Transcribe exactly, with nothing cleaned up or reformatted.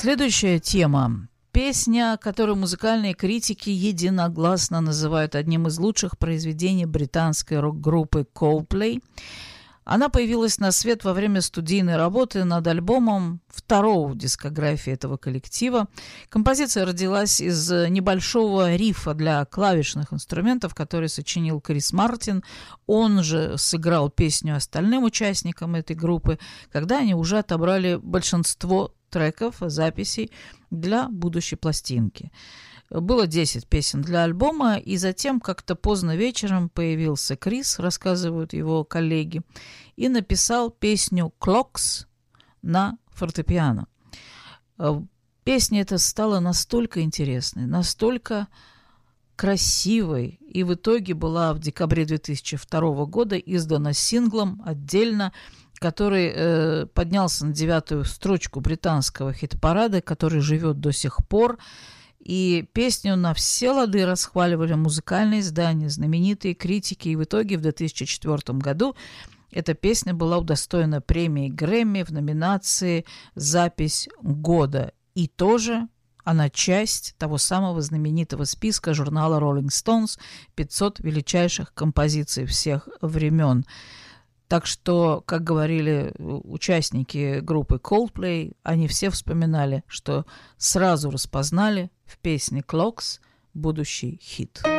Следующая тема. Песня, которую музыкальные критики единогласно называют одним из лучших произведений британской рок-группы Coldplay. Она появилась на свет во время студийной работы над альбомом второго в дискографии этого коллектива. Композиция родилась из небольшого рифа для клавишных инструментов, который сочинил Крис Мартин. Он же сыграл песню остальным участникам этой группы, когда они уже отобрали большинство треков, записей для будущей пластинки. Было десять песен для альбома, и затем как-то поздно вечером появился Крис, рассказывают его коллеги, и написал песню «Clocks» на фортепиано. Песня эта стала настолько интересной, настолько красивой, и в итоге была в декабре две тысячи второго года издана синглом отдельно, который э, поднялся на девятую строчку британского хит-парада, который живет до сих пор. И песню на все лады расхваливали музыкальные издания, знаменитые критики. И в итоге в две тысячи четвёртом году эта песня была удостоена премии Грэмми в номинации «Запись года». И тоже она часть того самого знаменитого списка журнала Rolling Stones пятьсот величайших композиций всех времен. Так что, как говорили участники группы Coldplay, они все вспоминали, что сразу распознали в песне «Clocks» будущий хит.